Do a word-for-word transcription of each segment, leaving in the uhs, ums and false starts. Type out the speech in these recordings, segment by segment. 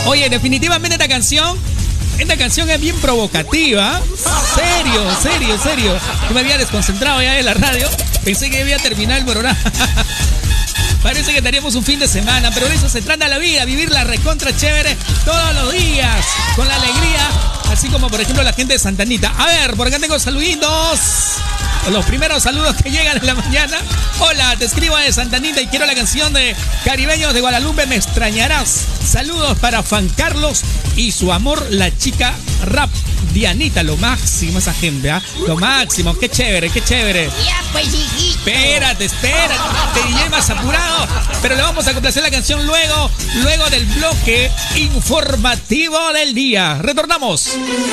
Oye, definitivamente esta canción, esta canción es bien provocativa. Serio, serio, serio. Yo me había desconcentrado ya de la radio. Pensé que debía terminar el programa. Parece que teníamos un fin de semana, pero de eso se trata la vida, vivirla recontra chévere todos los días, con la alegría, así como por ejemplo la gente de Santa Anita. A ver, por acá tengo saluditos. Los primeros saludos que llegan en la mañana. Hola, te escribo de Santa Anita y quiero la canción de Caribeños de Guadalupe, Me extrañarás. Saludos para Juan Carlos y su amor, la chica rap. Dianita, lo máximo esa gente, ¿ah? ¿eh? Lo máximo, qué chévere, qué chévere. Ya, pues, hijito. Espérate, espérate, te D J más apurado. Pero le vamos a complacer la canción luego, luego del bloque informativo del día. Retornamos.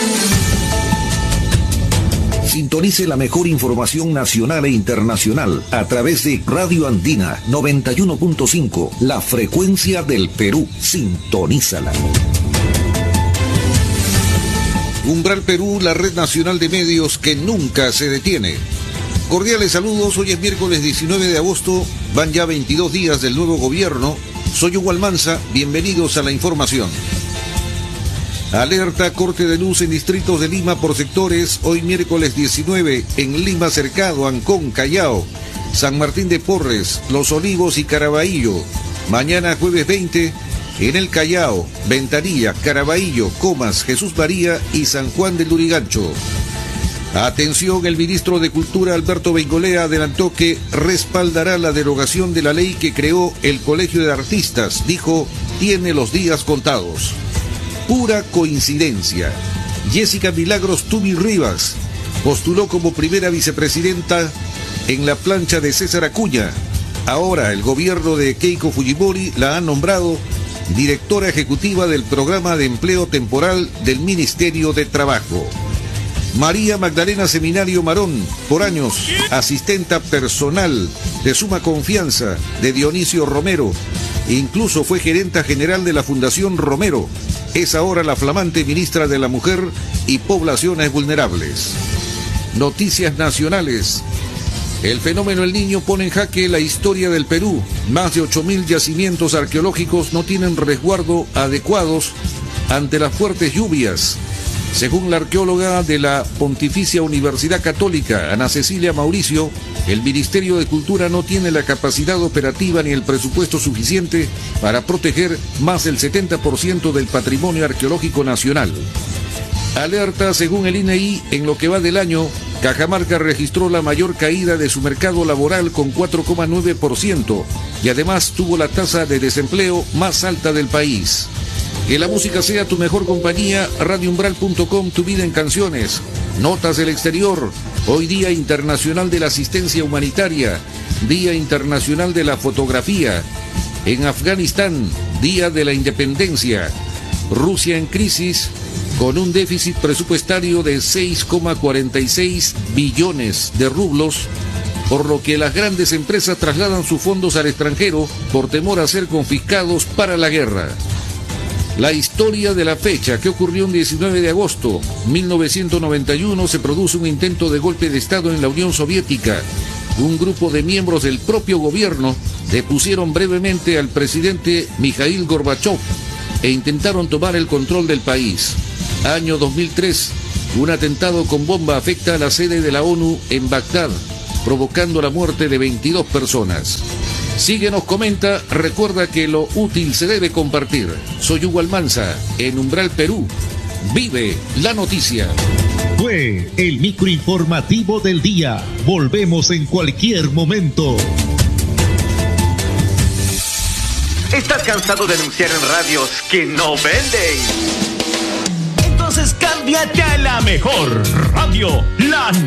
Sintonice la mejor información nacional e internacional a través de Radio Andina noventa y uno punto cinco, la frecuencia del Perú. Sintonízala. Umbral Perú, la red nacional de medios que nunca se detiene. Cordiales saludos, hoy es miércoles diecinueve de agosto, van ya veintidós días del nuevo gobierno. Soy Hugo Almanza, bienvenidos a la información. Alerta corte de luz en distritos de Lima por sectores, hoy miércoles diecinueve en Lima Cercado, Ancón, Callao, San Martín de Porres, Los Olivos y Caraballo. Mañana jueves veinte en el Callao, Ventanilla, Caraballo, Comas, Jesús María y San Juan del Lurigancho. Atención, el ministro de Cultura Alberto Bengolea adelantó que respaldará la derogación de la ley que creó el Colegio de Artistas. Dijo, tiene los días contados. Pura coincidencia. Jessica Milagros Tubi Rivas postuló como primera vicepresidenta en la plancha de César Acuña. Ahora el gobierno de Keiko Fujimori la ha nombrado directora ejecutiva del Programa de Empleo Temporal del Ministerio de Trabajo. María Magdalena Seminario Marón, por años, asistenta personal de suma confianza de Dionisio Romero. Incluso fue gerenta general de la Fundación Romero. Es ahora la flamante ministra de la Mujer y Poblaciones Vulnerables. Noticias nacionales. El fenómeno El Niño pone en jaque la historia del Perú. Más de ocho mil yacimientos arqueológicos no tienen resguardo adecuados ante las fuertes lluvias. Según la arqueóloga de la Pontificia Universidad Católica, Ana Cecilia Mauricio, el Ministerio de Cultura no tiene la capacidad operativa ni el presupuesto suficiente para proteger más del setenta por ciento del patrimonio arqueológico nacional. Alerta, según el I N E I, en lo que va del año, Cajamarca registró la mayor caída de su mercado laboral con cuatro coma nueve por ciento y además tuvo la tasa de desempleo más alta del país. Que la música sea tu mejor compañía, radio umbral punto com, tu vida en canciones. Notas del exterior, hoy Día Internacional de la Asistencia Humanitaria, Día Internacional de la Fotografía. En Afganistán, Día de la Independencia. Rusia en crisis, con un déficit presupuestario de seis coma cuarenta y seis billones de rublos, por lo que las grandes empresas trasladan sus fondos al extranjero por temor a ser confiscados para la guerra. La historia de la fecha, que ocurrió el diecinueve de agosto de mil novecientos noventa y uno, se produce un intento de golpe de Estado en la Unión Soviética. Un grupo de miembros del propio gobierno depusieron brevemente al presidente Mikhail Gorbachev e intentaron tomar el control del país. Año dos mil tres, un atentado con bomba afecta a la sede de la ONU en Bagdad, provocando la muerte de veintidós personas. Síguenos, comenta, recuerda que lo útil se debe compartir. Soy Hugo Almanza, en Umbral Perú. Vive la noticia. Fue el microinformativo del día. Volvemos en cualquier momento. ¿Estás cansado de anunciar en radios que no venden? Entonces cámbiate a la mejor radio, la